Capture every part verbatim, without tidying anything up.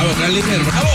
Vocalimer, bravo.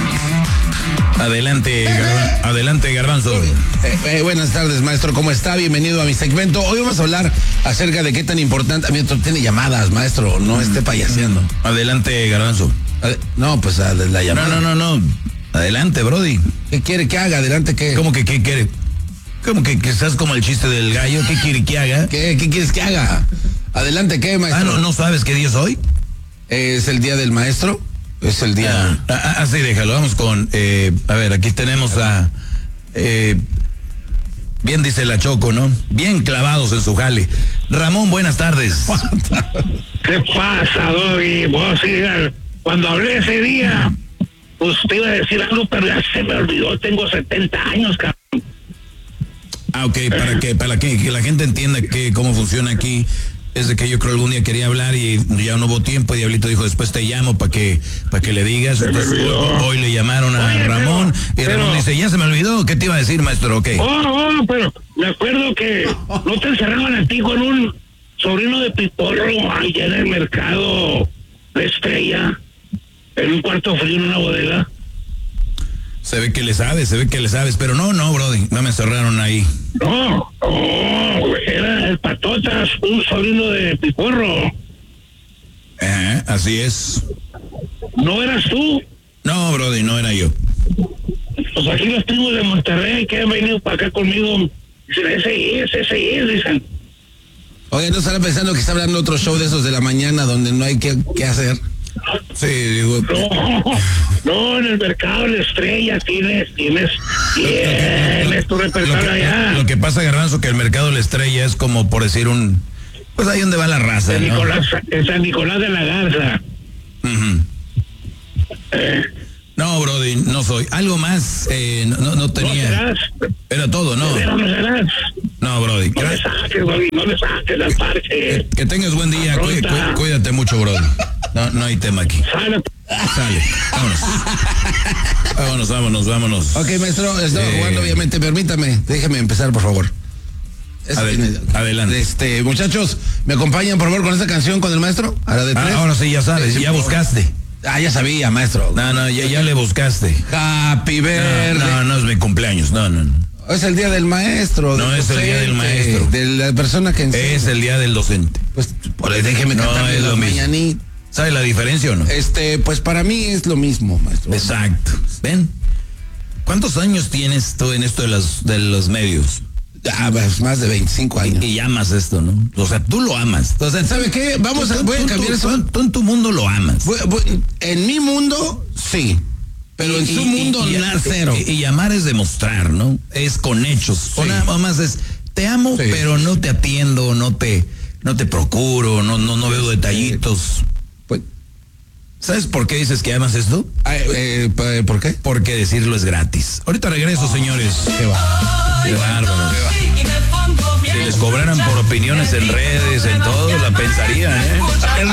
Adelante, Garba- adelante, Garbanzo. Eh, eh, buenas tardes, maestro, ¿cómo está? Bienvenido a mi segmento. Hoy vamos a hablar acerca de qué tan importante... A mí tiene llamadas, maestro, no esté payaseando. Adelante, Garbanzo. Ade- No, pues a la llamada. No, no, no, no. Adelante, Brody. ¿Qué quiere que haga? Adelante, ¿qué? ¿Cómo que qué quiere? ¿Cómo que, que estás como el chiste del gallo? ¿Qué quiere que haga? ¿Qué, qué quieres que haga? Adelante, ¿qué, maestro? Ah, ¿no, no sabes qué día es hoy? ¿Es el día del maestro? Es el día... Ah, ah, ah, sí, déjalo. Vamos con... Eh, a ver, aquí tenemos a... Eh, bien dice la Choco, ¿no? Bien clavados en su jale. Ramón, buenas tardes. ¿Qué pasa, Doggy? Vos, sí, cuando hablé ese día, pues te iba a decir algo, pero ya se me olvidó. Tengo setenta años, cabrón. Ah, ok, para que para que, que la gente entienda que cómo funciona aquí. Es de que yo creo algún día quería hablar y ya no hubo tiempo y Diablito dijo, después te llamo para que para que le digas. Entonces, hoy, hoy le llamaron a Oye, Ramón pero, y Ramón pero, dice, ya se me olvidó, ¿qué te iba a decir, maestro? Ok. Oh, oh, pero me acuerdo que no te encerraban a ti con un sobrino de Piporro allá en el mercado de Estrella, en un cuarto frío en una bodega. Se ve que le sabes, se ve que le sabes, pero no, no, Brody, no me cerraron ahí. No, oh, era el Patotas, un sobrino de Piporro. Ajá, así es. ¿No eras tú? No, Brody, no era yo. Pues aquí los primos de Monterrey que han venido para acá conmigo, dicen, ese es, ese es, dicen. Oye, ¿no estará pensando que está hablando otro show de esos de la mañana donde no hay que, que hacer? Sí, digo... No, no, en el mercado de Estrella tienes, tienes, tienes tu Lo repertorio que, allá. lo que pasa, Garbanzo, que el mercado La Estrella es como por decir un... Pues ahí donde va la raza, En, ¿no? Nicolás, en San Nicolás de la Garza. Uh-huh. Eh, No, Brody, no soy. Algo más, eh, no, no, no ¿No tenía... serás? Era todo, ¿no? ¿Pero no serás? No, Brody. No le saques, Bobby, no le saques al parche. Que, que tengas buen día, cuí- Afronta. cuí- cuídate mucho, Brody. No, no hay tema aquí. Sale. Sale, vámonos. Vámonos, vámonos, vámonos. Ok, maestro, estaba Eh. jugando, obviamente, permítame, déjeme empezar, por favor. Es- Adel- adelante. Este, muchachos, ¿me acompañan, por favor, con esta canción con el maestro? A la de Ah, tres. ahora sí, ya sabes, Sí, ya por favor. buscaste. Ah, ya sabía, maestro. No, no, ya, ya le buscaste. Happy No, birthday. no, no es mi cumpleaños, no, no, no. Es el día del maestro. No, del es el día del docente, maestro. De la persona que enseña. Es el día del docente. Pues, por ahí déjeme No, cantarle es las lo mismo. mañanitas. ¿Sabe la diferencia o no? Este, pues para mí es lo mismo, maestro. Exacto. ¿Ven? ¿Cuántos años tienes tú en esto de los, de los medios? Ah, pues, más de veinticinco años. Y amas esto, ¿no? O sea, tú lo amas. O sea, ¿Sabe qué? Vamos a, tú, voy a tú- cambiar tú- eso. tú- tú en tu mundo lo amas. Voy- voy- en mi mundo, sí. Pero en Y- su y- mundo, y- nada, cero. Y, y amar es demostrar, ¿no? Es con hechos. O nada más es, te amo, Sí. pero no te atiendo, no te, no te procuro, no, no, no veo detallitos. Pues, ¿Sabes por qué dices que amas esto? ay, eh, pa- ¿por qué? Porque decirlo es gratis. Ahorita regreso, señores. Qué va. Qué bárbaro. Si les cobraran por opiniones en redes, en todo, la pensarían, ¿eh?